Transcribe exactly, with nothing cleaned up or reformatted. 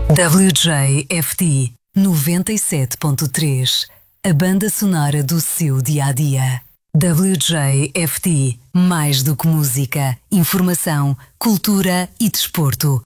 W J F T noventa e sete ponto três, a banda sonora do seu dia-a-dia. W J F T, mais do que música, informação, cultura e desporto,